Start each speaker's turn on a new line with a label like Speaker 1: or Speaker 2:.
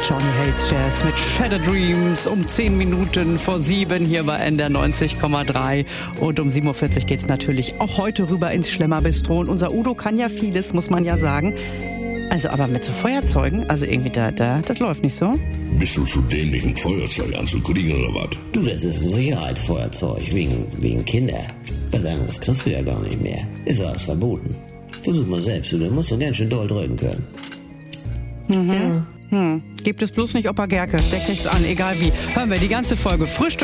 Speaker 1: Johnny Hates Jazz mit Shattered Dreams um 10 Minuten vor 7 hier bei NDR 90,3. Und um 7.40 Uhr geht's natürlich auch heute rüber ins Schlemmerbistro. Und unser Udo kann ja vieles, muss man ja sagen. Also aber mit so Feuerzeugen, also irgendwie das läuft nicht so.
Speaker 2: Bist du zu dämlich, ein Feuerzeug anzukriegen oder was?
Speaker 3: Du, das ist ein Sicherheitsfeuerzeug, wegen Kinder. Was anderes kriegst du ja gar nicht mehr. Ist alles verboten. Versuch mal selbst, du musst doch ganz schön doll drücken können.
Speaker 1: Mhm. Ja. Gibt es bloß nicht Opa Gerke, der kriegt's an, egal wie. Hören wir die ganze Folge Frühstück